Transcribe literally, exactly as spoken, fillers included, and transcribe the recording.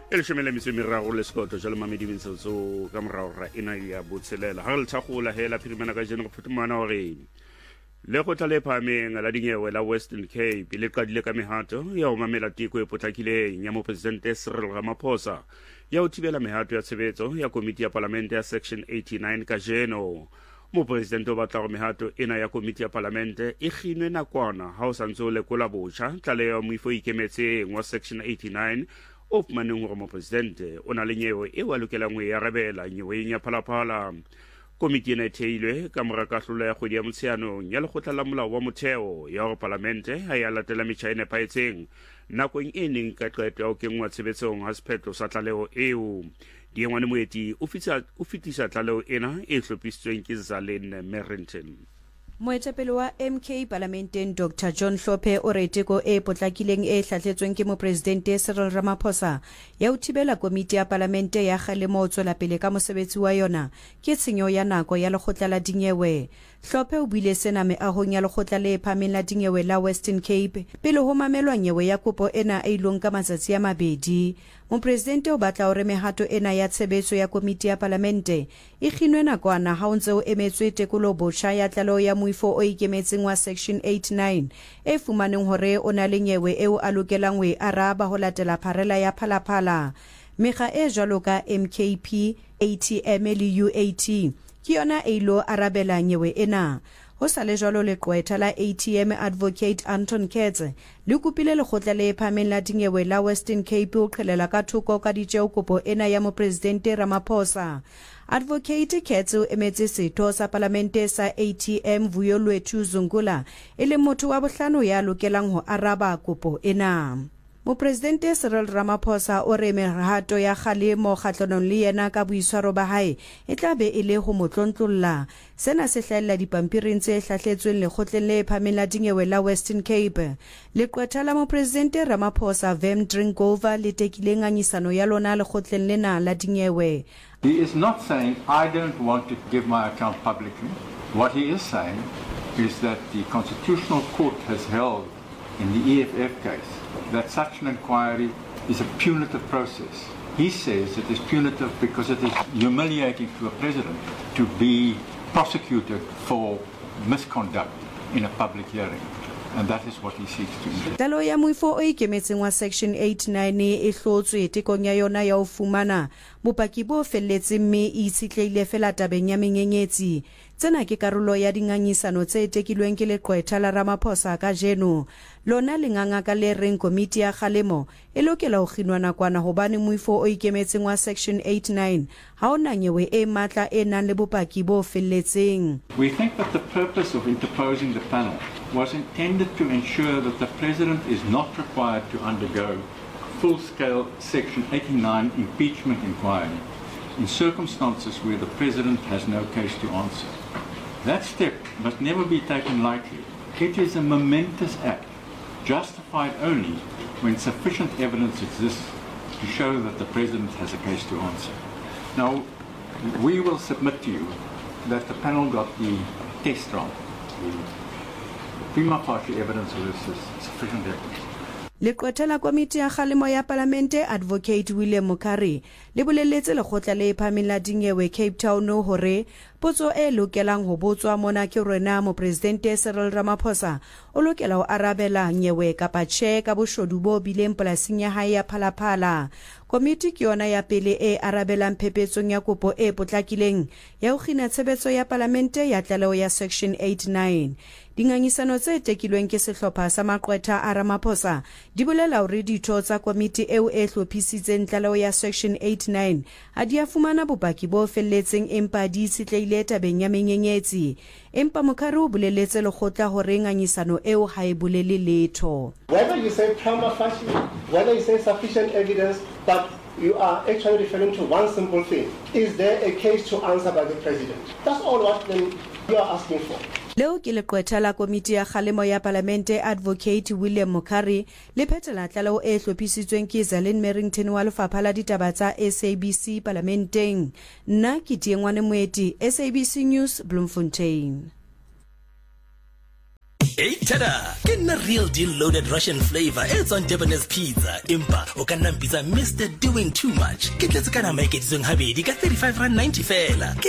el shemele mise mirago le skoto jalo mamedi binso so ka morao ra ena ya botselela ha re tsagola hela phirimana ka jeno go phuthumana hore le go tlale phameng la dinyewe la Western Cape le qadile ka mehato ya o mamela tiko e potlakileng ya mo president Cyril Ramaphosa ya o thibela mehato ya tshebetso ya komiti ya parlamente ya section eighty-nine ka jeno mo president o batla go mehato ena ya komiti ya parlamente e ginwe nakwana ha o santse o lekola botjha tlaleho moifo ikemetseng wa section eighty-nine o fumaneng gore mo presidente o na le nyewe e wa lokelang go e arabela nyeweng ya phalaphala. Komiti ena e theilwe ka mora kahlolo ya kgwedi ya Motsheanong ya lekgotla la molao wa motheo ya gore parlamente ha ya latela metjha e nepahetseng nakong e neng ka qeto ya ho kengwa tshebetsong ha sephetho sa tlaleho eo. Diengwane moeti o fetisa tlaleho ena e hlophisitsweng ke Zalene Merrington. Moetapele wa M K Parlamenteng Doctor John Hlophe o re teko e potlakileng e hlahletsweng ke mo presidente Cyril Ramaphosa ya o thibela komiti ya parlamente ya kgalemo o tswela pele ka mosebetsi wa yona ke tshenyo ya nako ya lekgotla la dinyewe. Hlophe o buile sena meahong ya lekgotla le phameng la dinyewe la Western Cape pele ho mamelwa nyewe ya kopo ena e ilong ka matsatsi ya mabedi. Mo presidente o batla hore mehato ena ya tshebetso ya komiti ya parlamente e ginwe nakwana ha o ntse o emetswe tekolo botjha ya tlaleho ya moifo o ikemetseng wa section eighty-nine e fumaneng hore o na le nyewe eo a lokelang ho e araba ho latela pharela ya phalaphala. Mekga e jwalo ka M K P, A T M le U A T ke yona e ilo arabela nyewe ena. Ho sa le jwalo leqwetha la A T M Advocate Anton Ketse le kupile lekgotla le phameng la dinyewe la Western Cape o qhelela ka thoko ka ditjeo kopo ena ya mo presidente Ramaphosa. Advocate Ketse o emetse setho sa parlamente sa A T M Vuyolwethu Zungula e le motho wa bohlano ya lokelang ho araba kopo ena. Mo presidente Cyril Ramaphosa o re mehato ya kgalemo kgatlhanong le yena ka boitshwaro ba hae e tla be e le ho motlontlolla. Sena se hlahella dipampiring tse hlahletsweng lekgotleng le phameng la dinyewe la Western Cape. Leqwetha la mo presidente Ramaphosa Vem Drinkova le tekile ngangisano ya lona lekgotleng lena la dinyewe. He is not saying I don't want to give my account publicly. What he is saying is that the Constitutional Court has held in the E F F case that such an inquiry is a punitive process. He says it is punitive because it is humiliating to a president to be prosecuted for misconduct in a public hearing. And that is what he seeks to do. Tlalo ya moifo o ikemetseng wa section eighty-nine e hlotswe tekong ya yona ya ho fumana bopaki bo felletseng mme e itshetleile fela tabeng ya menyenyetsi. Tsena ke karolo ya dingangisano tse tekilweng ke leqwetha la Ramaphosa ka jeno. Lona lenganga ka le reng komiti ya kgalemo e lokela ho kginwa nakwana hobane moifo o ikemetseng wa section eighty-nine ha ona nyewe e matla e nang le bopaki bo felletseng. We think that the purpose of interposing the panel was intended to ensure that the president is not required to undergo full-scale section eighty-nine impeachment inquiry in circumstances where the president has no case to answer. That step must never be taken lightly. It is a momentous act, justified only when sufficient evidence exists to show that the president has a case to answer. Now, we will submit to you that the panel got the test wrong. The prima facie evidence of this is sufficient evidence. Leqwetha la komiti ya kgalemo ya parlamente Advocate William Mukari le boleletse lekgotla le phameng la dinyewe Cape Town hore potso e lokelang ho botswa mona ke rena mo presidente Cyril Ramaphosa o lokela ho arabela nyewe kapa tjhe ka boshodu bo bileng polasing ya hae ya phalaphala. Komiti ke yona ya pele e arabelang phepetsong ya kopo e potlakileng ya ho kgina tshebetso ya parlamente ya tlaleho ya section eighty-nine. Dingangisano tse tekilweng ke sehlopha sa maqwetha a Ramaphosa di bolela hore ditho tsa komiti eo e hlophisitseng tlaleho ya section eighty-nine ha di a fumana bopaki bo felletseng empa di itshetleile tabeng ya menyenyetsi. Empa Mokari o boleletse lekgotla hore ngangisano eo ha e bolele letho. Whether you say prima facie, whether you say sufficient evidence, but you are actually referring to one simple thing. Is there a case to answer by the president? That's all what then you are asking for. Leo ke leqwetha la komiti ya kgalemo ya parlamente Advocate William Mukari le phethela tlaleho e hlophisitsweng ke Zalene Merrington wa lefapha la ditaba tsa S A B C parlamenteng. Nna ke Diengwane Moeti, S A B C News, Bloemfontein. Hey tada, ke nna real deal loaded Russian flavor. It's on Debenhams pizza. Impa o ka nna mpitsa Mister Doing Too Much. Ke tletse ka nama e ke tseng habedi ka thirty-five rand ninety fela.